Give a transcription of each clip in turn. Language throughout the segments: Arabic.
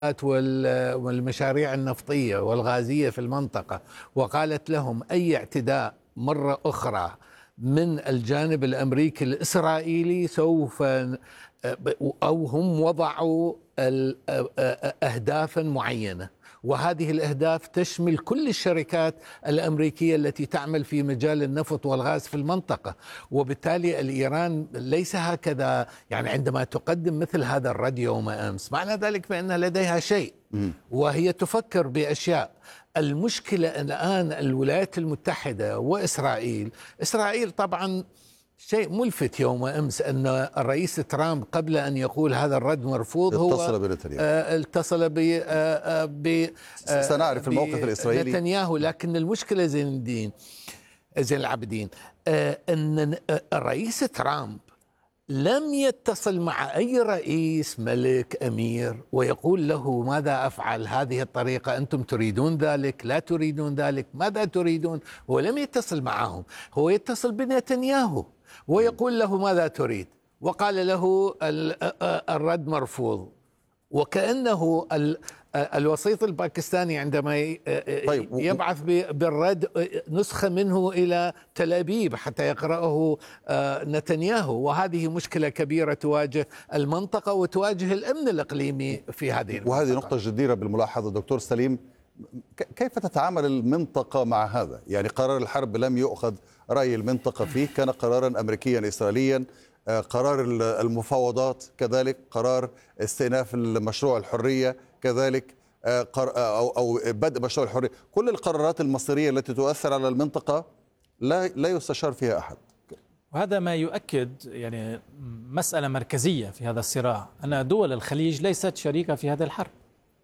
والمشاريع النفطية والغازية في المنطقة، وقالت لهم أي اعتداء مرة أخرى من الجانب الأمريكي الإسرائيلي سوف، أو هم وضعوا أهدافا معينة، وهذه الأهداف تشمل كل الشركات الأمريكية التي تعمل في مجال النفط والغاز في المنطقة. وبالتالي الإيران ليس هكذا، يعني عندما تقدم مثل هذا الرد يوم أمس معنى ذلك بأن لديها شيء وهي تفكر بأشياء. المشكلة الآن الولايات المتحدة وإسرائيل. إسرائيل طبعا شيء ملفت يوم أمس أن الرئيس ترامب قبل أن يقول هذا الرد مرفوض هو اتصل بنتنياهو، اتصل سنعرف الموقف الإسرائيلي نتنياهو. لكن المشكلة زين العابدين أن الرئيس ترامب لم يتصل مع أي رئيس ملك أمير ويقول له ماذا أفعل، هذه الطريقة أنتم تريدون ذلك، لا تريدون ذلك، ماذا تريدون. هو لم يتصل معهم، هو يتصل بنتنياهو ويقول له ماذا تريد، وقال له الرد مرفوض. وكأنه الوسيط الباكستاني عندما يبعث بالرد نسخة منه إلى تل أبيب حتى يقرأه نتنياهو. وهذه مشكلة كبيرة تواجه المنطقة وتواجه الأمن الإقليمي في هذه المنطقة. وهذه نقطة جديرة بالملاحظة دكتور سليم. كيف تتعامل المنطقة مع هذا؟ يعني قرار الحرب لم يؤخذ رأي المنطقة فيه، كان قرارا أمريكيا إسرائيليا. قرار المفاوضات كذلك، قرار استئناف المشروع الحرية كذلك، أو بدء مشروع الحرية. كل القرارات المصيرية التي تؤثر على المنطقة لا يستشار فيها أحد. وهذا ما يؤكد يعني مسألة مركزية في هذا الصراع، أن دول الخليج ليست شريكة في هذه الحرب.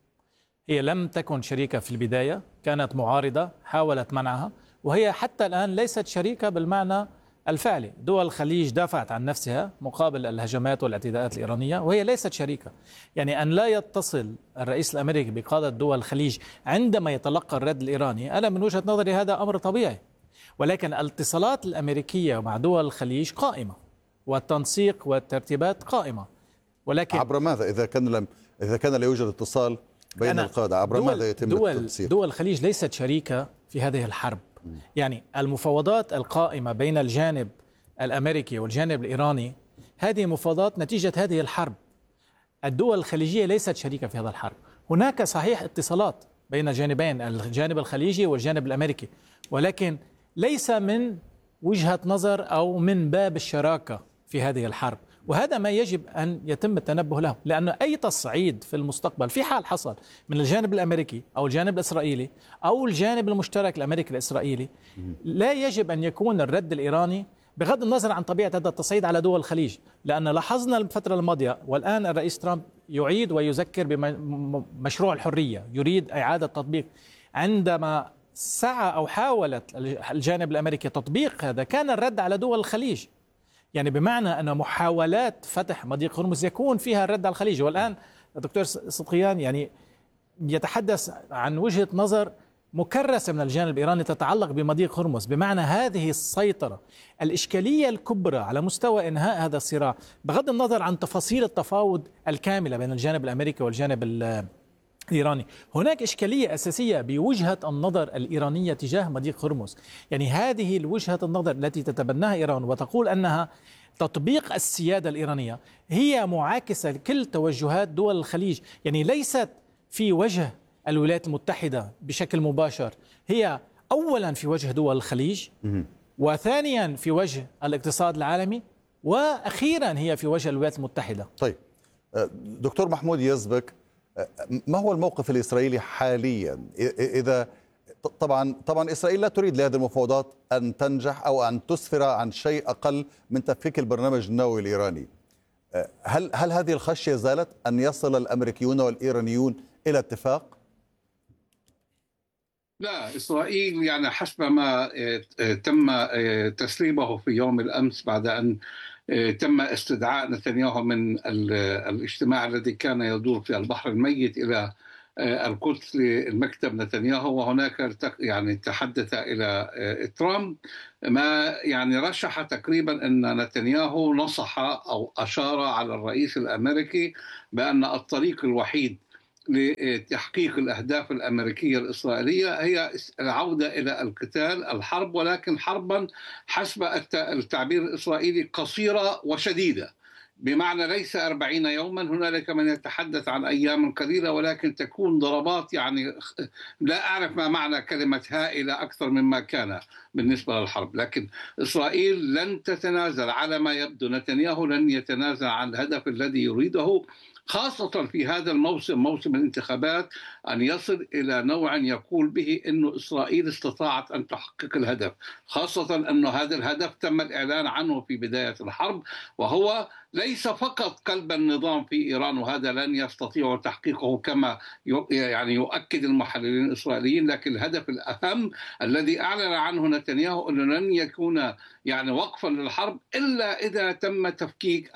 هي لم تكن شريكة في البداية، كانت معارضة، حاولت منعها، وهي حتى الآن ليست شريكة بالمعنى الفعلي. دول الخليج دافعت عن نفسها مقابل الهجمات والاعتداءات الإيرانية، وهي ليست شريكة. يعني أن لا يتصل الرئيس الأمريكي بقادة دول الخليج عندما يتلقى الرد الإيراني، أنا من وجهة نظري هذا أمر طبيعي. ولكن الاتصالات الأمريكية مع دول الخليج قائمة، والتنسيق والترتيبات قائمة. ولكن عبر ماذا إذا كان لا يوجد اتصال بين القادة؟ عبر ماذا يتم التنسيق؟ دول الخليج ليست شريكة في هذه الحرب. يعني المفاوضات القائمة بين الجانب الأمريكي والجانب الإيراني، هذه مفاوضات نتيجة هذه الحرب. الدول الخليجية ليست شريكة في هذا الحرب. هناك صحيح اتصالات بين الجانبين، الجانب الخليجي والجانب الأمريكي، ولكن ليس من وجهة نظر أو من باب الشراكة في هذه الحرب. وهذا ما يجب أن يتم التنبه له، لأن أي تصعيد في المستقبل في حال حصل من الجانب الأمريكي أو الجانب الإسرائيلي أو الجانب المشترك الأمريكي الإسرائيلي، لا يجب أن يكون الرد الإيراني بغض النظر عن طبيعة هذا التصعيد على دول الخليج. لأن لاحظنا الفترة الماضية، والآن الرئيس ترامب يعيد ويذكر بمشروع الحرية، يريد إعادة تطبيق. عندما سعى أو حاولت الجانب الأمريكي تطبيق هذا، كان الرد على دول الخليج، يعني بمعنى أن محاولات فتح مضيق هرمز يكون فيها الرد على الخليج. والآن الدكتور صدقيان يعني يتحدث عن وجهة نظر مكرسة من الجانب الإيراني تتعلق بمضيق هرمز، بمعنى هذه السيطرة. الإشكالية الكبرى على مستوى إنهاء هذا الصراع بغض النظر عن تفاصيل التفاوض الكاملة بين الجانب الأمريكي والجانب الإيراني، هناك إشكالية أساسية بوجهة النظر الإيرانية تجاه مضيق هرمز. يعني هذه الوجهة النظر التي تتبناها إيران وتقول أنها تطبيق السيادة الإيرانية هي معاكسة لكل توجهات دول الخليج. يعني ليست في وجه الولايات المتحدة بشكل مباشر، هي أولا في وجه دول الخليج، وثانيا في وجه الاقتصاد العالمي، وأخيرا هي في وجه الولايات المتحدة. طيب دكتور محمود يزبك، ما هو الموقف الإسرائيلي حاليا؟ إذا طبعا إسرائيل لا تريد لهذه المفاوضات أن تنجح أو أن تسفر عن شيء أقل من تفكيك البرنامج النووي الإيراني. هل هذه الخشية زالت أن يصل الأمريكيون والإيرانيون إلى اتفاق؟ لا، إسرائيل يعني حسب ما تم تسريبه في يوم الأمس بعد أن تم استدعاء نتنياهو من الاجتماع الذي كان يدور في البحر الميت إلى القدس للمكتب نتنياهو، وهناك يعني تحدث إلى ترامب، ما يعني رشح تقريبا أن نتنياهو نصح أو أشار على الرئيس الأمريكي بأن الطريق الوحيد لتحقيق الأهداف الأمريكية الإسرائيلية هي العودة إلى القتال، الحرب، ولكن حربا حسب التعبير الإسرائيلي قصيرة وشديدة، بمعنى ليس 40 يوما. هنالك من يتحدث عن أيام قليلة، ولكن تكون ضربات يعني لا أعرف ما معنى كلمة هائلة أكثر مما كان بالنسبة للحرب. لكن إسرائيل لن تتنازل على ما يبدو، نتنياهو لن يتنازل عن الهدف الذي يريده، خاصة في هذا الموسم، موسم الانتخابات، أن يصل إلى نوع يقول به أن إسرائيل استطاعت أن تحقق الهدف، خاصة أن هذا الهدف تم الإعلان عنه في بداية الحرب، وهو ليس فقط قلب النظام في إيران، وهذا لن يستطيع تحقيقه كما يعني يؤكد المحللين الإسرائيليين، لكن الهدف الأهم الذي أعلن عنه نتنياهو أنه لن يكون يعني وقفا للحرب إلا إذا تم تفكيك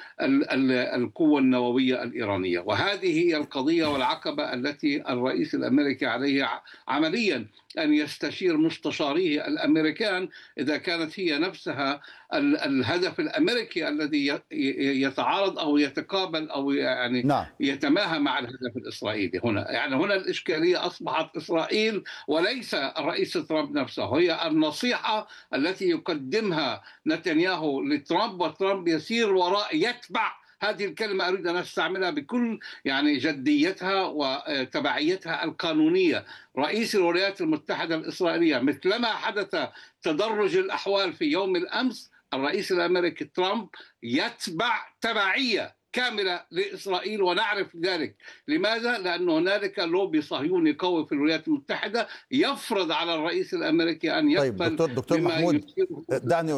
القوة النووية الإيرانية. وهذه هي القضية والعقبة التي الرئيس الأمريكي عليه عمليا أن يستشير مستشاريه الأمريكان إذا كانت هي نفسها الهدف الأمريكي الذي يتعارض أو يتقابل أو يعني يتماهى مع الهدف الإسرائيلي. هنا الإشكالية أصبحت إسرائيل وليس الرئيس ترامب نفسه، هي النصيحة التي يقدمها نتنياهو لترامب، وترامب يسير وراء، يتبع هذه الكلمة أريد أن أستعملها بكل يعني جديتها وتبعيتها القانونية. رئيس الولايات المتحدة الإسرائيلية مثلما حدث تدرج الأحوال في يوم الأمس، الرئيس الأمريكي ترامب يتبع تبعية كاملة لإسرائيل، ونعرف ذلك. لماذا؟ لأن هنالك لوبي صهيوني قوي في الولايات المتحدة يفرض على الرئيس الأمريكي أن يقبل. طيب دكتور محمود، دعني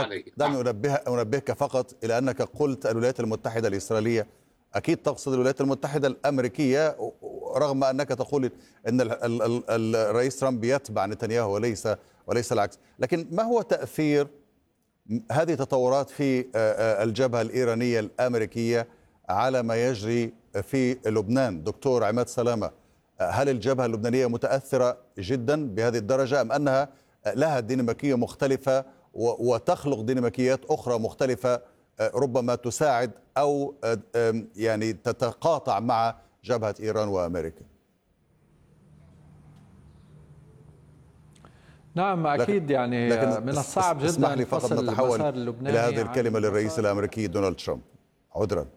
أنبهك فقط إلى أنك قلت الولايات المتحدة الإسرائيلية، أكيد تقصد الولايات المتحدة الأمريكية، رغم أنك تقول أن الرئيس ترامب يتبع نتنياهو وليس العكس. لكن ما هو تأثير هذه التطورات في الجبهة الإيرانية الأمريكية على ما يجري في لبنان؟ دكتور عماد سلامة، هل الجبهة اللبنانية متأثرة جدا بهذه الدرجة، أم أنها لها ديناميكية مختلفة وتخلق ديناميكيات أخرى مختلفة ربما تساعد أو يعني تتقاطع مع جبهة إيران وأمريكا؟ نعم أكيد، يعني من الصعب جدا. اسمح لي فقط نتحول إلى هذه الكلمة للرئيس الأمريكي دونالد ترامب. عذرا.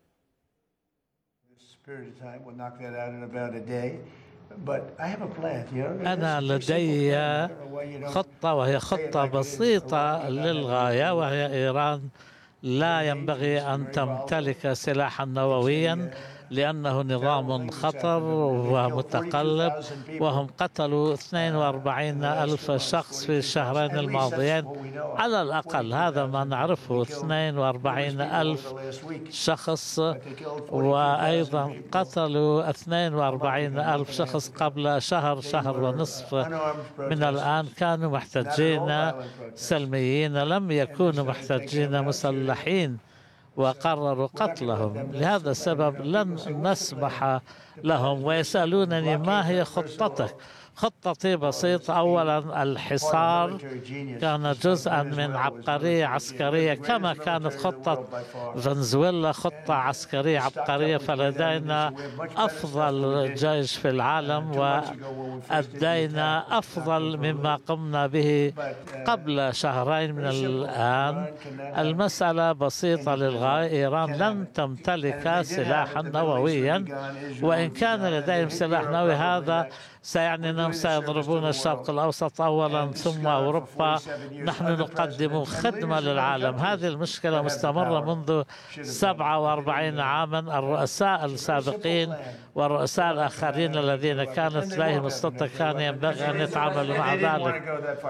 أنا لدي خطة، وهي خطة بسيطة للغاية، وهي إيران لا ينبغي أن تمتلك سلاحا نوويا لأنه نظام خطر ومتقلب، وهم قتلوا 42,000 شخص في الشهرين الماضيين على الأقل، هذا ما نعرفه، 42,000 شخص، وأيضا قتلوا 42,000 شخص قبل شهر ونصف من الآن. كانوا محتجين سلميين، لم يكونوا محتجين مسلحين، وقرروا قتلهم. لهذا السبب لن نسمح لهم. ويسألونني ما هي خطتك؟ خطتي بسيطة. أولا الحصار كان جزءا من عبقرية عسكرية، كما كانت خطة فنزويلا خطة عسكرية عبقرية. فلدينا أفضل جيش في العالم، وأدينا أفضل مما قمنا به قبل شهرين من الآن. المسألة بسيطة للغاية. إيران لن تمتلك سلاحا نوويا، وإن كان لديهم سلاح نووي هذا سيعني أنهم سيضربون الشرق الأوسط أولا ثم أوروبا. نحن نقدم خدمة للعالم. هذه المشكلة مستمرة منذ 47 عاما. الرؤساء السابقين والرؤساء الآخرين الذين كانت لديهم السلطة كان ينبغي أن يتعاملوا مع ذلك.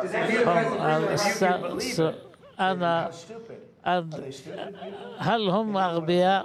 هل هم أغبياء؟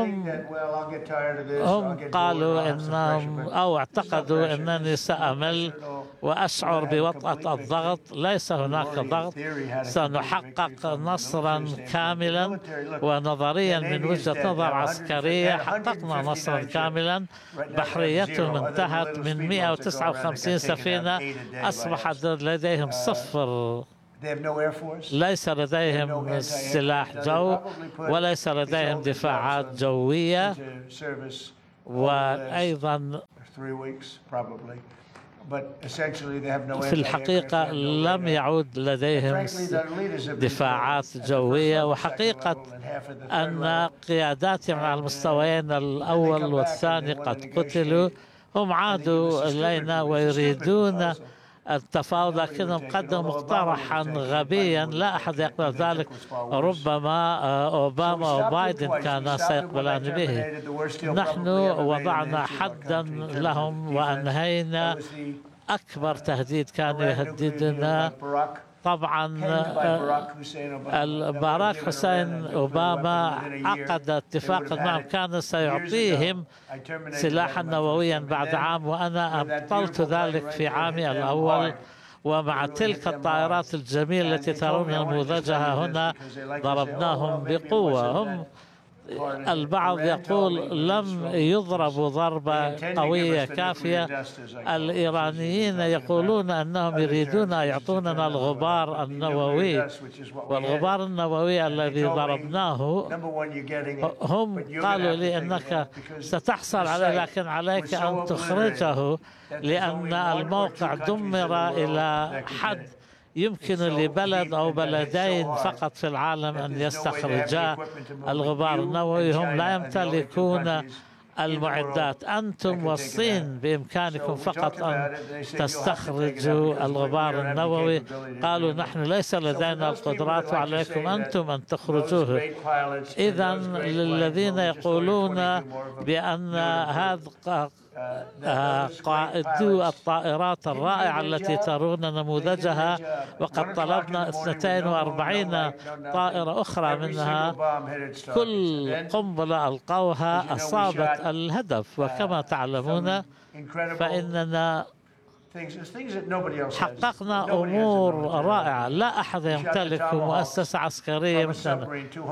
هم قالوا إنهم أو اعتقدوا أنني سأمل وأشعر بوطأة الضغط. ليس هناك ضغط، سنحقق نصرا كاملا، ونظريا من وجهة نظر عسكرية حققنا نصرا كاملا. بحريتهم انتهت من 159 سفينة، أصبحت لديهم 0. ليس لديهم سلاح جو، وليس لديهم دفاعات جوية، وأيضا في الحقيقة لم يعود لديهم دفاعات جوية، وحقيقة أن قياداتهم على المستويين الأول والثاني قد قتلوا. هم عادوا إلينا ويريدون التفاوض، لكنهم قدموا مقترحا غبيا لا أحد يقبل ذلك. ربما أوباما وبايدن كانا سيقبلان به. نحن وضعنا حدا لهم وأنهينا أكبر تهديد كان يهددنا. طبعا باراك حسين أوباما عقد اتفاقا معهم كان سيعطيهم سلاحا نوويا بعد عام، وأنا أبطلت ذلك في عامي الأول. ومع تلك الطائرات الجميلة التي ترون نموذجها هنا ضربناهم بقوة. هم البعض يقول لم يضربوا ضربة قوية كافية. الإيرانيين يقولون أنهم يريدون أن يعطوننا الغبار النووي، والغبار النووي الذي ضربناه هم قالوا لي أنك ستحصل عليه، لكن عليك أن تخرجه لأن الموقع دمر إلى حد يمكن لبلد أو بلدين فقط في العالم أن يستخرجا الغبار النووي. هم لا يمتلكون المعدات. أنتم والصين بإمكانكم فقط أن تستخرجوا الغبار النووي. قالوا نحن ليس لدينا القدرات وعليكم أنتم أن تخرجوه. إذا للذين يقولون بأن هذا قائدو الطائرات الرائعة التي ترون نموذجها، وقد طلبنا 42 طائرة أخرى منها، كل قنبلة ألقوها أصابت الهدف. وكما تعلمون فإننا حققنا أمور رائعة. لا أحد يمتلك مؤسسة عسكرية مثلنا.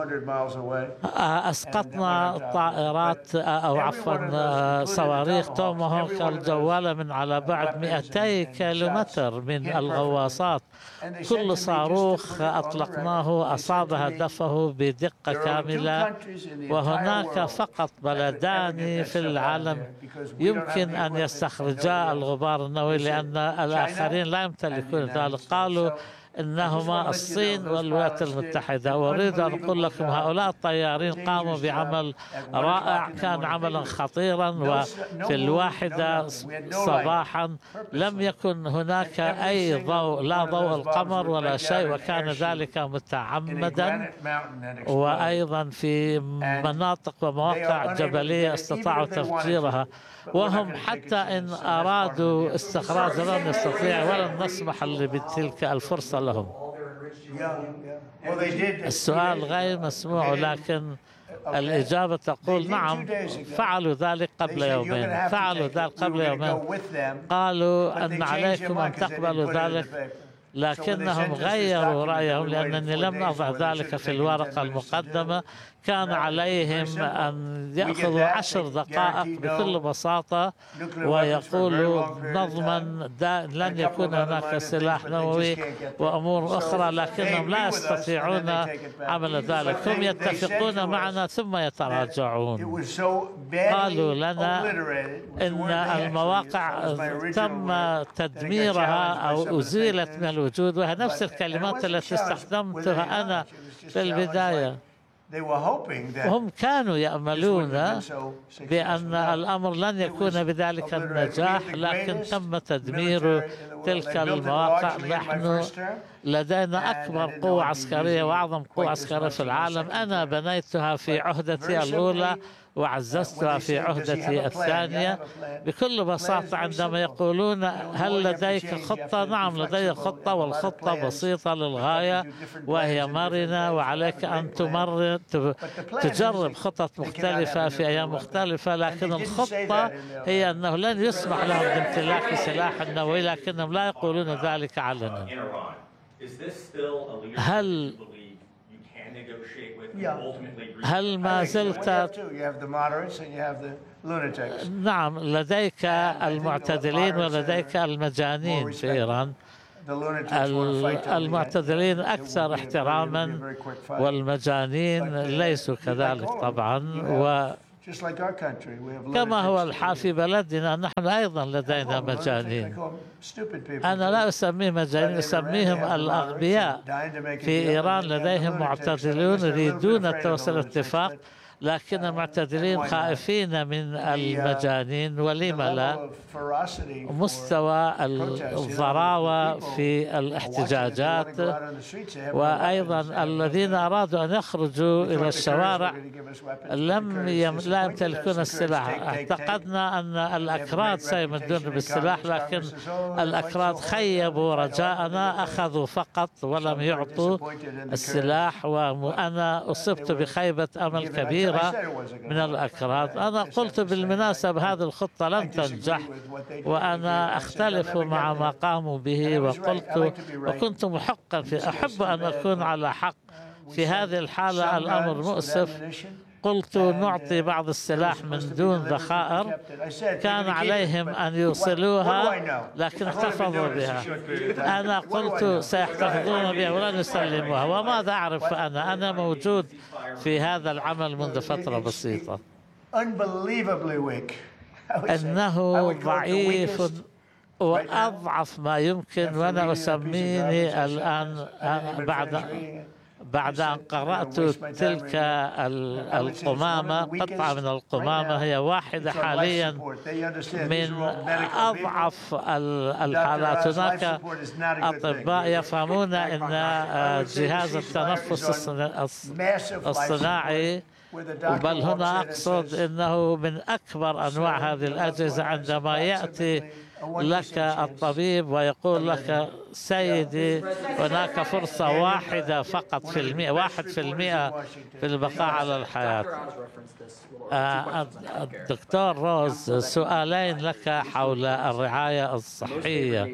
أسقطنا طائرات أو عفوا صواريخ توماهوك الجوالة من على بعد 200 كيلومتر من الغواصات. كل صاروخ أطلقناه أصاب هدفه بدقة كاملة. وهناك فقط بلدان في العالم يمكن أن يستخرجا الغبار النووي، لأن الآخرين لا يمتلكون ذلك. قالوا إنهما الصين والولايات المتحدة. وأريد أن أقول لكم هؤلاء الطيارين قاموا بعمل رائع، كان عملا خطيرا. وفي 1 صباحا لم يكن هناك أي ضوء، لا ضوء القمر ولا شيء، وكان ذلك متعمدا. وأيضا في مناطق ومواقع جبلية استطاعوا تفجيرها. وهم حتى إن أرادوا استخراج لن يستطيع، ولن نسمح بتلك الفرصة لهم. السؤال غير مسموع، لكن الإجابة تقول نعم، فعلوا ذلك قبل يومين. فعلوا ذلك قبل يومين. قالوا أن عليكم أن تقبلوا ذلك، لكنهم غيروا رأيهم لأنني لم أضع ذلك في الورقة المقدمة. كان عليهم أن يأخذوا 10 دقائق بكل بساطة ويقولوا نضمن لن يكون هناك سلاح نووي وأمور أخرى، لكنهم لا يستطيعون عمل ذلك. هم يتفقون معنا ثم يتراجعون. قالوا لنا إن المواقع تم تدميرها أو أزيلت من الوجود، وهي نفس الكلمات التي استخدمتها أنا في البداية. هم كانوا يأملون بأن الأمر لن يكون بذلك النجاح، لكن تم تدمير تلك المواقع. نحن لدينا أكبر قوة عسكرية وأعظم قوة عسكرية في العالم. أنا بنيتها في عهدتي الأولى وعززتها في عهدتي الثانية. بكل بساطة عندما يقولون هل لديك خطة؟ نعم لدي خطة، والخطة بسيطة للغاية وهي مرنة، وعليك أن تجرب خطط مختلفة في أيام مختلفة. لكن الخطة هي أنه لن يسمح لهم بامتلاك سلاح نووي، لكنهم لا يقولون ذلك علنا. هل ما زلت؟ نعم، لديك المعتدلين ولديك المجانين في إيران. المعتدلين أكثر احتراما والمجانين ليسوا كذلك طبعا. كما هو الحال في بلدنا، نحن أيضا لدينا مجانين. أنا لا أسميه مجانين، أسميهم الأغبياء. في إيران لديهم معتدلون يريدون التوصل اتفاق، لكن المعتدلين خائفين من المجانين. ولم لا؟ مستوى الضراوة في الاحتجاجات، وأيضا الذين أرادوا أن يخرجوا إلى الشوارع لا يمتلكون السلاح. اعتقدنا أن الأكراد سيمدون بالسلاح، لكن الأكراد خيبوا رجاءنا، أخذوا فقط ولم يعطوا السلاح، وأنا أصبت بخيبة أمل كبيرة من الأكراد. أنا قلت بالمناسبة هذه الخطة لن تنجح، وأنا أختلف مع ما قاموا به، وكنت محقا أحب أن أكون على حق. في هذه الحالة الأمر مؤسف. قلت نعطي بعض السلاح من دون ذخائر، كان عليهم أن يوصلوها لكن احتفظوا بها. أنا قلت سيحتفظون بها ولن يسلموها، وماذا أعرف أنا موجود في هذا العمل منذ فترة بسيطة. إنه ضعيف وأضعف ما يمكن، وأنا أسميني الآن بعد أن قرأت تلك القمامة، قطعة من القمامة، هي واحدة حاليا من أضعف الحالات. هناك أطباء يفهمون أن جهاز التنفس الصناعي، بل هنا أقصد أنه من أكبر أنواع هذه الأجهزة. عندما يأتي لك الطبيب ويقول لك سيدي هناك فرصة واحدة فقط في 1% في البقاء على الحياة. الدكتور روز، سؤالين لك حول الرعاية الصحية.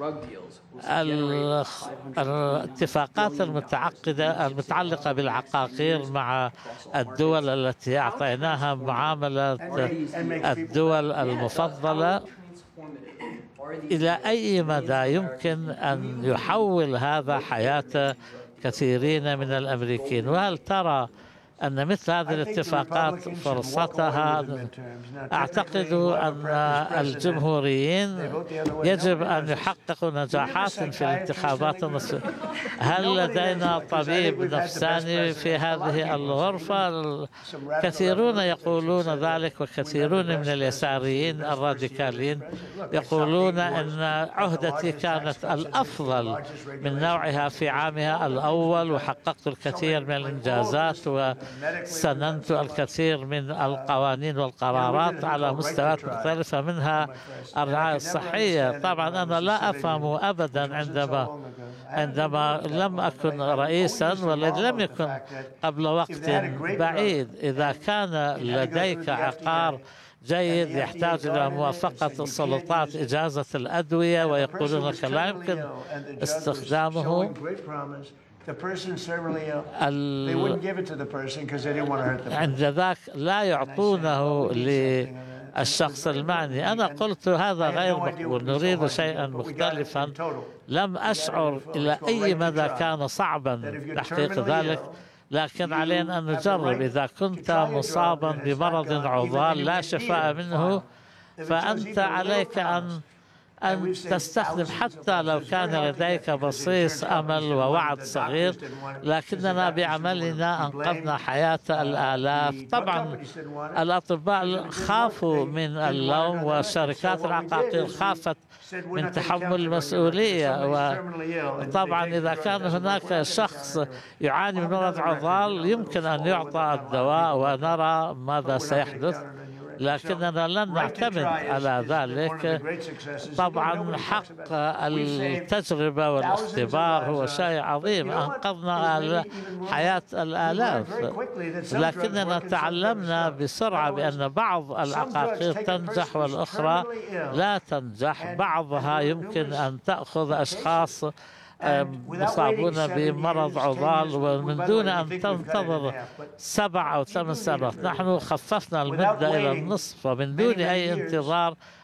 الاتفاقات المتعلقة بالعقاقير مع الدول التي أعطيناها معاملة الدول المفضلة، إلى أي مدى يمكن أن يحول هذا حياة كثيرين من الأمريكيين؟ وهل ترى أن مثل هذه الاتفاقات فرصتها؟ أعتقد أن الجمهوريين يجب أن يحققوا نجاحات في الانتخابات النصفية. هل لدينا طبيب نفساني في هذه الغرفة؟ كثيرون يقولون ذلك، وكثيرون من اليساريين الراديكاليين يقولون أن عهدتي كانت الأفضل من نوعها في عامها الأول، وحققت الكثير من الإنجازات وسننت الكثير من القوانين والقرارات على مستويات مختلفة منها الرعاية الصحية. طبعا أنا لا أفهم أبدا عندما لم أكن رئيسا، والذي لم يكن قبل وقت بعيد، إذا كان لديك عقار جيد يحتاج إلى موافقة السلطات إجازة الأدوية، ويقولون لك لا يمكن استخدامه، عند ذاك لا يعطونه للشخص المعني. أنا قلت هذا غير مقبول، نريد شيئا مختلفا. لم أشعر إلى أي مدى كان صعبا تحقيق ذلك، لكن علينا أن نجرب. إذا كنت مصابا بمرض عضال لا شفاء منه، فأنت عليك أن تستخدم، حتى لو كان لديك بصيص أمل ووعد صغير، لكننا بعملنا أنقذنا حياة الآلاف. طبعا الأطباء خافوا من اللوم، وشركات العقاقير خافت من تحمل المسؤولية. وطبعا إذا كان هناك شخص يعاني من مرض عضال يمكن أن يعطى الدواء ونرى ماذا سيحدث، لكننا لن نعتمد على ذلك. طبعا حق التجربة والاختبار هو شيء عظيم، أنقذنا حياة الآلاف، لكننا تعلمنا بسرعة بأن بعض العقاقير تنجح والأخرى لا تنجح. بعضها يمكن أن تأخذ أشخاص مصابون بمرض عضال ومن دون أن تنتظر 7 أو 8 سنوات. نحن خففنا المدة إلى النصف، ومن دون أي انتظار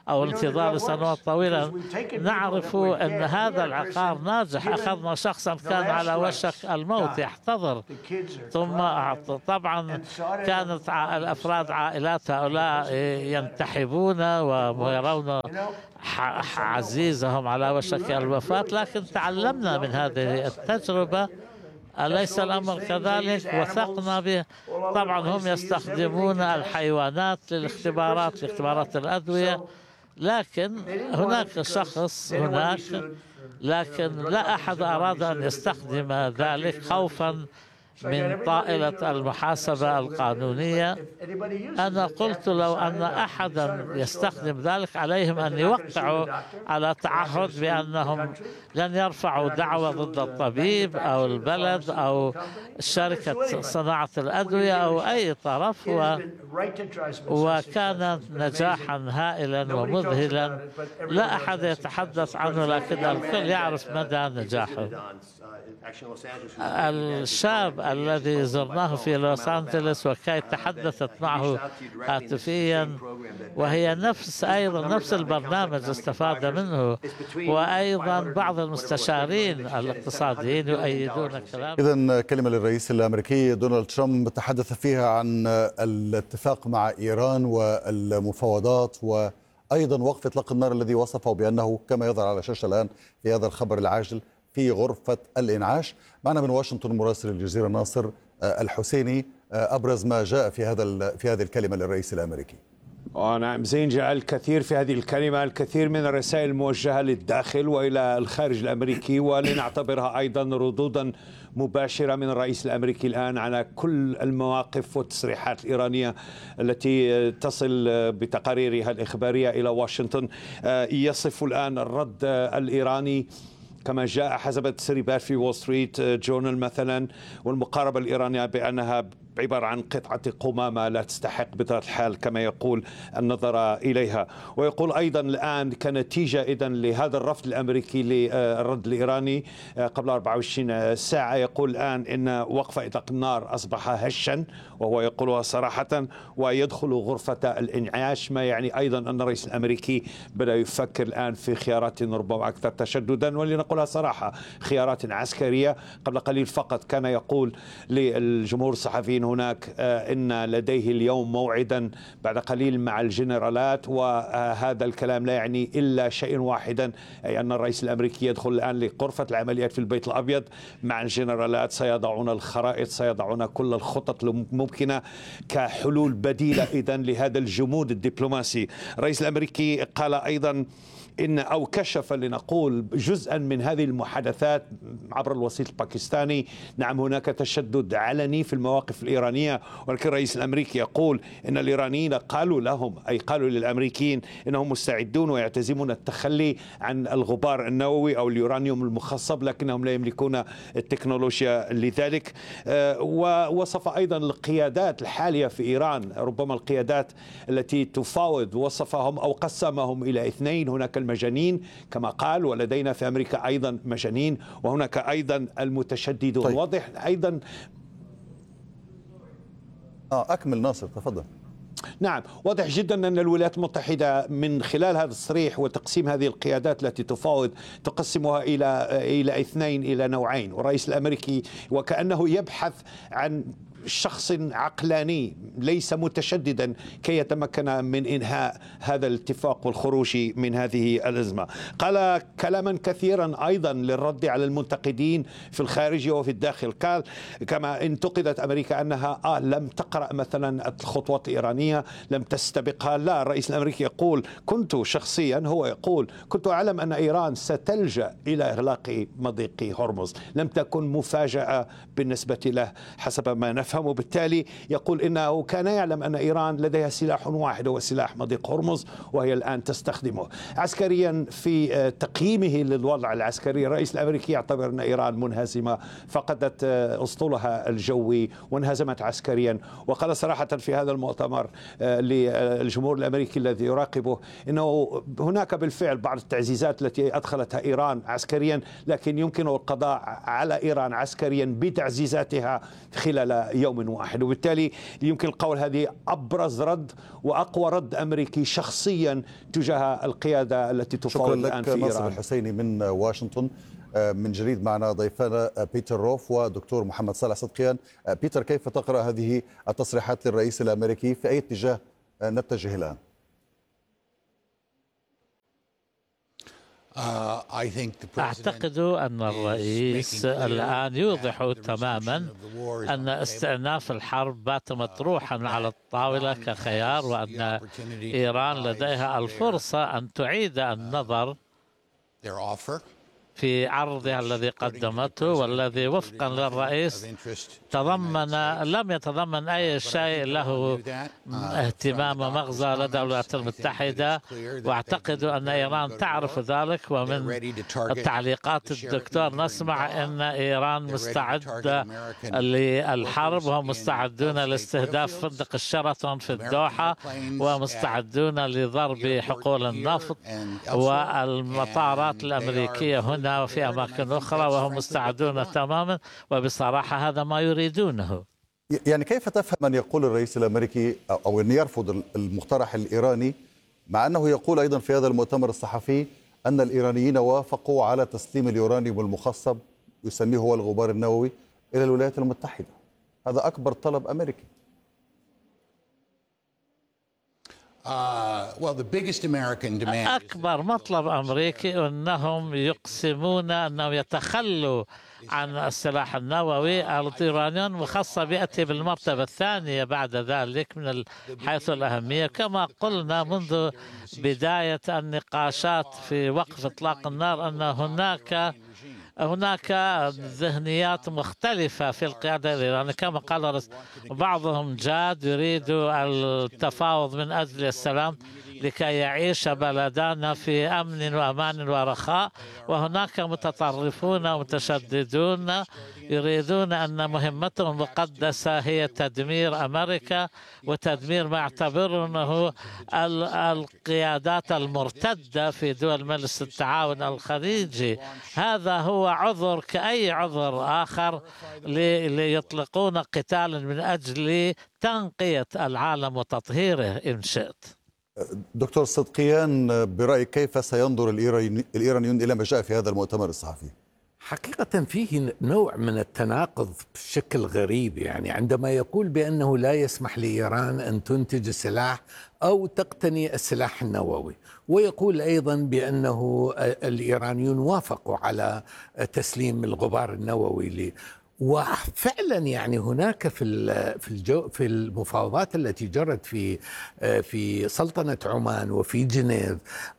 أو الانتظار لسنوات طويلة. نعرف أن هذا العقار ناجح. أخذنا شخصا كان على وشك الموت يحتضر، ثم طبعا كانت الأفراد عائلات هؤلاء ينتحبون ويرون عزيزهم على وشك الوفاة، لكن تعلمنا من هذه التجربة، أليس الأمر كذلك؟ وثقنا به. طبعا هم يستخدمون الحيوانات لاختبارات الأدوية، لكن هناك شخص لكن لا أحد أراد أن يستخدم ذلك خوفا من طائلة المحاسبة القانونية. أنا قلت لو أن أحدا يستخدم ذلك عليهم أن يوقعوا على تعهد بأنهم لن يرفعوا دعوى ضد الطبيب أو البلد أو شركة صناعة الأدوية أو أي طرف. وكان نجاحا هائلا ومذهلا لا أحد يتحدث عنه، لكن الكل يعرف مدى نجاحه. الشاب الذي زرناه في لوس أنجلوس وكي تحدثت معه هاتفيا، وهي نفس البرنامج استفاد منه، وأيضا بعض المستشارين الاقتصاديين يؤيدون الكلام. إذن كلمة للرئيس الأمريكي دونالد ترامب تحدث فيها عن الاتفاق مع إيران والمفاوضات، وأيضا وقف إطلاق النار الذي وصفه بأنه كما يظهر على الشاشة الآن في هذا الخبر العاجل في غرفة الإنعاش. معنا من واشنطن مراسل الجزيرة ناصر الحسيني، أبرز ما جاء في هذه الكلمة للرئيس الأمريكي. نعم زين، جاء الكثير في هذه الكلمة، الكثير من الرسائل الموجهة للداخل وإلى الخارج الأمريكي، ولنعتبرها أيضا ردودا مباشرة من الرئيس الأمريكي الآن على كل المواقف والتصريحات الإيرانية التي تصل بتقاريرها الإخبارية إلى واشنطن. يصف الآن الرد الإيراني كما جاء حسب التسريبات في وول ستريت جورنال مثلا، والمقاربة الإيرانية بأنها عبارة عن قطعة قمامة لا تستحق بطبيعة الحال كما يقول النظر إليها. ويقول أيضا الآن كنتيجة إذن لهذا الرفض الأمريكي للرد الإيراني قبل 24 ساعة، يقول الآن إن وقف إطلاق النار أصبح هشا، وهو يقولها صراحة، ويدخل غرفة الإنعاش، ما يعني أيضا أن الرئيس الأمريكي بدأ يفكر الآن في خيارات ربما أكثر تشددا، ولنقولها صراحة خيارات عسكرية. قبل قليل فقط كان يقول للجمهور الصحفيين هناك إن لديه اليوم موعدا بعد قليل مع الجنرالات، وهذا الكلام لا يعني إلا شيء واحدا، أي أن الرئيس الأمريكي يدخل الآن لغرفة العمليات في البيت الأبيض مع الجنرالات، سيضعون الخرائط، سيضعون كل الخطط الممكنة كحلول بديلة إذن لهذا الجمود الدبلوماسي. الرئيس الأمريكي قال أيضا إن أو كشف لنقول جزءا من هذه المحادثات عبر الوسيط الباكستاني. نعم هناك تشدد علني في المواقف الإيرانية، ولكن الرئيس الأمريكي يقول إن الإيرانيين قالوا لهم، أي قالوا للأمريكيين إنهم مستعدون ويعتزمون التخلي عن الغبار النووي أو اليورانيوم المخصب، لكنهم لا يملكون التكنولوجيا لذلك. ووصف أيضا القيادات الحالية في إيران، ربما القيادات التي تفاوض، وصفهم أو قسمهم إلى اثنين: هناك المجانين كما قال، ولدينا في أمريكا أيضا مجانين، وهناك أيضا المتشددون. طيب. واضح أيضا. أكمل ناصر، تفضل. نعم، واضح جدا أن الولايات المتحدة من خلال هذا التصريح وتقسيم هذه القيادات التي تفاوض تقسمها إلى اثنين، إلى نوعين، والرئيس الأمريكي وكأنه يبحث عن شخص عقلاني ليس متشددا كي يتمكن من إنهاء هذا الاتفاق والخروج من هذه الأزمة. قال كلاما كثيرا أيضا للرد على المنتقدين في الخارج وفي الداخل. قال كما انتقدت أمريكا أنها لم تقرأ مثلا الخطوات الإيرانية، لم تستبقها. لا، الرئيس الأمريكي يقول كنت شخصيا، هو يقول كنت أعلم أن إيران ستلجأ إلى إغلاق مضيق هرمز، لم تكن مفاجأة بالنسبة له حسب ما نفهم. وبالتالي يقول إنه كان يعلم أن إيران لديها سلاح واحد هو سلاح مضيق هرمز، وهي الآن تستخدمه. عسكريا في تقييمه للوضع العسكري، الرئيس الأمريكي يعتبر أن إيران منهزمة، فقدت أسطولها الجوي وانهزمت عسكريا. وقال صراحة في هذا المؤتمر للجمهور الأمريكي الذي يراقبه إنه هناك بالفعل بعض التعزيزات التي أدخلتها إيران عسكريا، لكن يمكن القضاء على إيران عسكريا بتعزيزاتها خلال يوم واحد. وبالتالي يمكن القول هذه أبرز رد وأقوى رد أمريكي شخصيا تجاه القيادة التي تفاوض الآن في إيران. شكرا لك ناصر الحسيني من واشنطن. من جديد معنا ضيفنا بيتر روف ودكتور محمد صالح صدقيان. بيتر، كيف تقرأ هذه التصريحات للرئيس الأمريكي؟ في أي اتجاه نتجه الآن؟ أعتقد أن الرئيس الآن يوضح تماما أن استئناف الحرب بات مطروحا على الطاولة كخيار، وأن إيران لديها الفرصة أن تعيد النظر في عرضها الذي قدمته، والذي وفقا للرئيس لم يتضمن أي شيء له اهتمام مغزى لدى الولايات المتحدة. واعتقد أن إيران تعرف ذلك، ومن تعليقات الدكتور نسمع أن إيران مستعدة للحرب، وهم مستعدون لاستهداف فندق الشيراتون في الدوحة، ومستعدون لضرب حقول النفط والمطارات الأمريكية هنا وفي أماكن أخرى، وهم مستعدون تماما. وبصراحة هذا ما يريدونه. يعني كيف تفهم أن يقول الرئيس الأمريكي أو أن يرفض المقترح الإيراني، مع أنه يقول أيضا في هذا المؤتمر الصحفي أن الإيرانيين وافقوا على تسليم اليورانيوم المخصب، يسميه هو الغبار النووي، إلى الولايات المتحدة؟ هذا أكبر طلب أمريكي. أكبر مطلب أمريكي أنهم يقسمون أنهم يتخلوا عن السلاح النووي. الإيرانيون مخصب يأتي بالمرتبة الثانية بعد ذلك من حيث الأهمية. كما قلنا منذ بداية النقاشات في وقف إطلاق النار أن هناك ذهنيات مختلفة في القيادة الإيرانية. كما قال بعضهم جاد يريد التفاوض من أجل السلام لكي يعيش بلدنا في أمن وأمان ورخاء، وهناك متطرفون ومتشددون يريدون أن مهمتهم المقدسة هي تدمير أمريكا وتدمير ما يعتبرونه القيادات المرتدة في دول مجلس التعاون الخليجي. هذا هو عذر كأي عذر آخر ليطلقون قتالا من أجل تنقية العالم وتطهيره إن شئت. دكتور صدقيان، برأيك كيف سينظر الإيرانيون إلى ما جاء في هذا المؤتمر الصحفي؟ حقيقة فيه نوع من التناقض بشكل غريب. يعني عندما يقول بأنه لا يسمح لإيران أن تنتج السلاح أو تقتني السلاح النووي، ويقول أيضا بأنه الإيرانيون وافقوا على تسليم الغبار النووي وفعلا يعني هناك في المفاوضات التي جرت في سلطنة عمان وفي جنيف،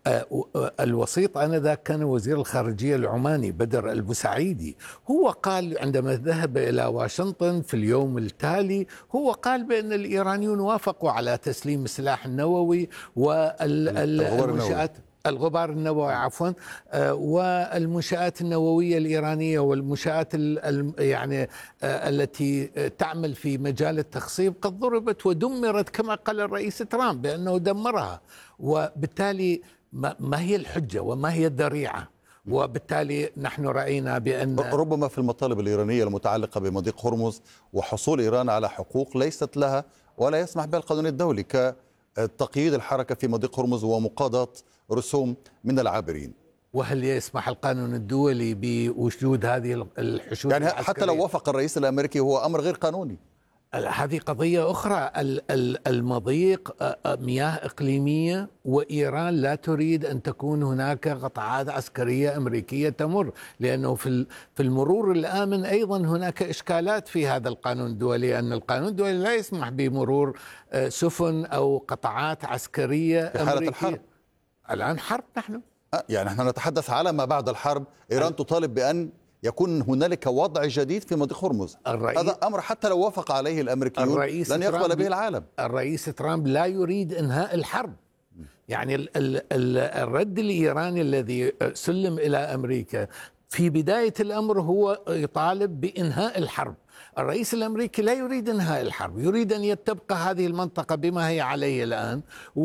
الوسيط آنذاك كان وزير الخارجية العماني بدر البوسعيدي. هو قال عندما ذهب إلى واشنطن في اليوم التالي، هو قال بأن الإيرانيون وافقوا على تسليم السلاح النووي والمنشآت الغبار النووي والمنشآت النووية الإيرانية والمنشآت يعني التي تعمل في مجال التخصيب قد ضربت ودمرت كما قال الرئيس ترامب بأنه دمرها. وبالتالي ما هي الحجة وما هي الذريعة؟ وبالتالي نحن رأينا بأن ربما في المطالب الإيرانية المتعلقة بمضيق هرمز وحصول إيران على حقوق ليست لها ولا يسمح بها القانون الدولي، كتقييد الحركة في مضيق هرمز ومقاضاة رسوم من العابرين. وهل يسمح القانون الدولي بوجود هذه الحشود يعني العسكرية؟ حتى لو وافق الرئيس الأمريكي هو أمر غير قانوني. هذه قضية أخرى. المضيق مياه إقليمية، وإيران لا تريد أن تكون هناك قطاعات عسكرية أمريكية تمر، لأنه في المرور الآمن أيضا هناك إشكالات في هذا القانون الدولي، أن القانون الدولي لا يسمح بمرور سفن أو قطاعات عسكرية في حالة أمريكية. الحرب. الآن حرب نحن يعني نحن نتحدث على ما بعد الحرب. إيران تطالب بأن يكون هنالك وضع جديد في مضيق هرمز. هذا أمر حتى لو وافق عليه الأمريكيون لن يقبل به العالم. الرئيس ترامب لا يريد إنهاء الحرب. يعني الرد الإيراني الذي سلم إلى أمريكا في بداية الأمر هو يطالب بإنهاء الحرب. الرئيس الأمريكي لا يريد إنهاء الحرب، يريد أن تبقى هذه المنطقة بما هي عليه الآن،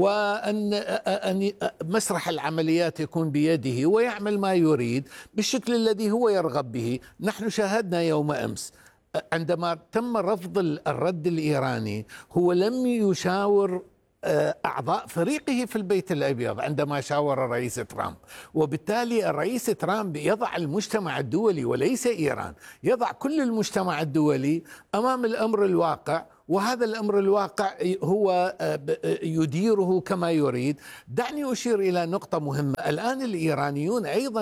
وأن مسرح العمليات يكون بيده ويعمل ما يريد بالشكل الذي هو يرغب به. نحن شاهدنا يوم أمس عندما تم رفض الرد الإيراني هو لم يشاور أعضاء فريقه في البيت الأبيض عندما شاور الرئيس ترامب، وبالتالي الرئيس ترامب يضع المجتمع الدولي وليس إيران، يضع كل المجتمع الدولي أمام الأمر الواقع، وهذا الأمر الواقع هو يديره كما يريد. دعني أشير إلى نقطة مهمة. الآن الإيرانيون أيضا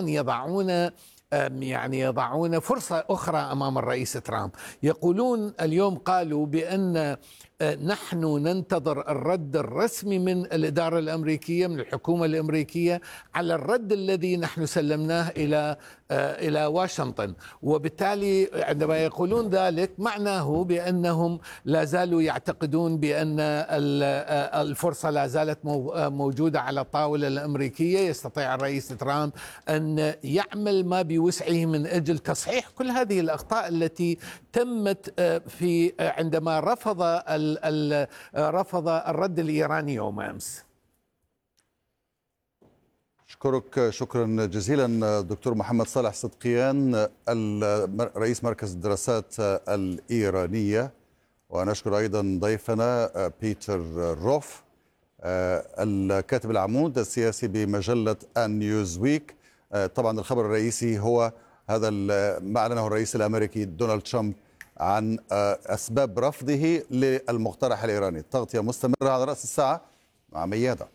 يضعون فرصة أخرى أمام الرئيس ترامب. يقولون اليوم، قالوا بأن نحن ننتظر الرد الرسمي من الإدارة الأمريكية، من الحكومة الأمريكية، على الرد الذي نحن سلمناه إلى واشنطن. وبالتالي عندما يقولون ذلك معناه بأنهم لا زالوا يعتقدون بأن الفرصة لا زالت موجودة على الطاولة الأمريكية. يستطيع الرئيس ترامب أن يعمل ما بوسعه من أجل تصحيح كل هذه الأخطاء التي تمت عندما رفض الرد الإيراني يوم أمس. أشكرك شكرا جزيلا دكتور محمد صالح صدقيان، رئيس مركز الدراسات الإيرانية، ونشكر أيضا ضيفنا بيتر روف الكاتب العمود السياسي بمجلة نيوزويك. طبعا الخبر الرئيسي هو هذا ما أعلنه الرئيس الأمريكي دونالد ترامب عن أسباب رفضه للمقترح الإيراني. التغطية مستمرة على رأس الساعة مع ميادة.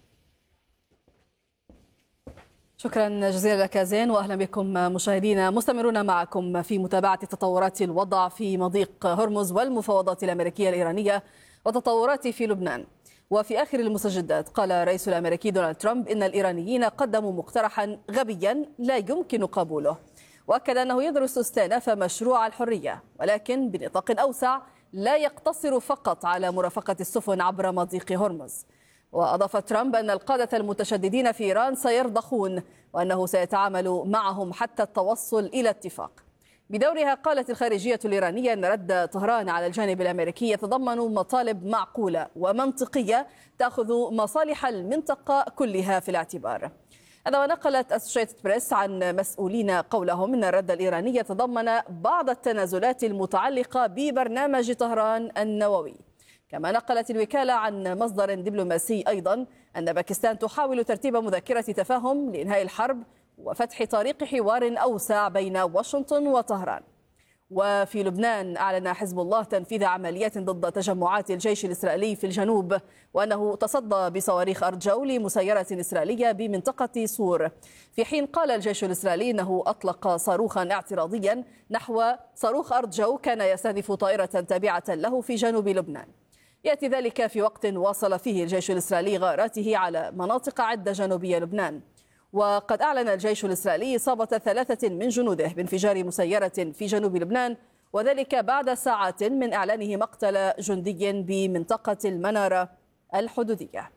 شكرا جزيلا لك زين، وأهلا بكم مشاهدينا. مستمرون معكم في متابعة تطورات الوضع في مضيق هرمز والمفاوضات الأمريكية الإيرانية وتطورات في لبنان. وفي آخر المستجدات قال الرئيس الأمريكي دونالد ترامب إن الإيرانيين قدموا مقترحا غبيا لا يمكن قبوله، وأكد أنه يدرس استئناف مشروع الحرية، ولكن بنطاق أوسع لا يقتصر فقط على مرافقة السفن عبر مضيق هرمز. وأضاف ترامب أن القادة المتشددين في إيران سيرضخون، وأنه سيتعامل معهم حتى التوصل إلى اتفاق. بدورها قالت الخارجية الإيرانية أن رد طهران على الجانب الأمريكي يتضمن مطالب معقولة ومنطقية تأخذ مصالح المنطقة كلها في الاعتبار. هذا ونقلت أسوشيتد بريس عن مسؤولين قولهم أن الرد الإيراني يتضمن بعض التنازلات المتعلقة ببرنامج طهران النووي. كما نقلت الوكالة عن مصدر دبلوماسي أيضا أن باكستان تحاول ترتيب مذكرة تفاهم لإنهاء الحرب وفتح طريق حوار أوسع بين واشنطن وطهران. وفي لبنان أعلن حزب الله تنفيذ عمليات ضد تجمعات الجيش الإسرائيلي في الجنوب، وأنه تصدى بصواريخ أرجو لمسيرة إسرائيلية بمنطقة صور، في حين قال الجيش الإسرائيلي أنه أطلق صاروخا اعتراضيا نحو صاروخ أرجو كان يستهدف طائرة تابعة له في جنوب لبنان. يأتي ذلك في وقت واصل فيه الجيش الإسرائيلي غاراته على مناطق عدة جنوبية لبنان. وقد أعلن الجيش الإسرائيلي إصابة 3 من جنوده بانفجار مسيرة في جنوب لبنان، وذلك بعد ساعات من إعلانه مقتل جندي بمنطقة المنارة الحدودية.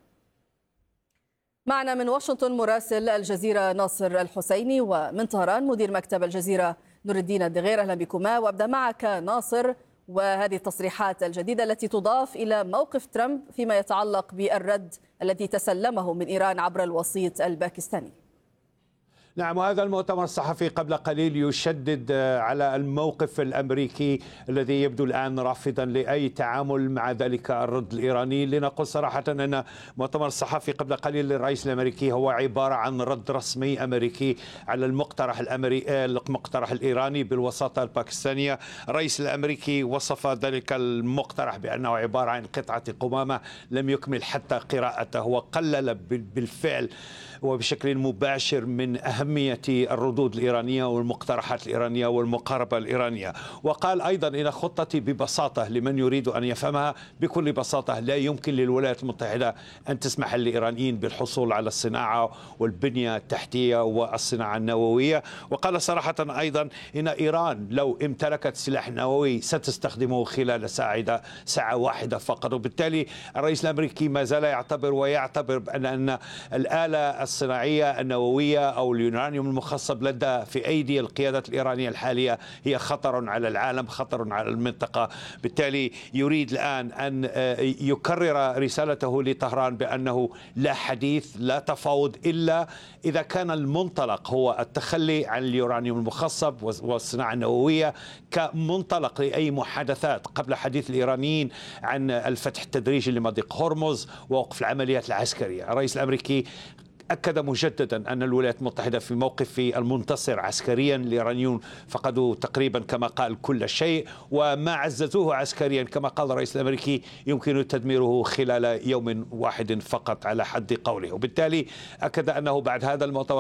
معنا من واشنطن مراسل الجزيرة ناصر الحسيني، ومن طهران مدير مكتب الجزيرة نور الدين الدغير. أهلا بكما، وأبدأ معك ناصر، وهذه التصريحات الجديدة التي تضاف إلى موقف ترامب فيما يتعلق بالرد الذي تسلمه من إيران عبر الوسيط الباكستاني. نعم، وهذا المؤتمر الصحفي قبل قليل يشدد على الموقف الأمريكي الذي يبدو الآن رافضا لأي تعامل مع ذلك الرد الإيراني. لنقول صراحة أن المؤتمر الصحفي قبل قليل للرئيس الأمريكي هو عبارة عن رد رسمي أمريكي على المقترح الإيراني بالوساطة الباكستانية. الرئيس الأمريكي وصف ذلك المقترح بأنه عبارة عن قطعة قمامة لم يكمل حتى قراءته، وقلل بالفعل وبشكل مباشر من أهمية الردود الإيرانية والمقترحات الإيرانية والمقاربة الإيرانية. وقال أيضا إن خطتي ببساطة لمن يريد أن يفهمها بكل بساطة لا يمكن للولايات المتحدة أن تسمح للإيرانيين بالحصول على الصناعة والبنية التحتية والصناعة النووية. وقال صراحة أيضا إن إيران لو امتلكت سلاح نووي ستستخدمه خلال ساعة واحدة فقط. وبالتالي الرئيس الأمريكي ما زال يعتبر بأن الآلة الصناعية النووية أو اليورانيوم المخصب لدى في أيدي القيادات الإيرانية الحالية هي خطر على العالم، خطر على المنطقة. بالتالي يريد الآن أن يكرر رسالته لطهران بأنه لا حديث لا تفاوض إلا إذا كان المنطلق هو التخلي عن اليورانيوم المخصب والصناعة النووية كمنطلق لأي محادثات قبل حديث الإيرانيين عن الفتح التدريجي لمضيق هرمز ووقف العمليات العسكرية. الرئيس الأمريكي أكد مجددا أن الولايات المتحدة في موقف المنتصر عسكريا. الإيرانيون فقدوا تقريبا كما قال كل شيء، وما عززوه عسكريا كما قال الرئيس الأمريكي يمكن تدميره خلال يوم واحد فقط على حد قوله. وبالتالي أكد أنه بعد هذا المؤتمر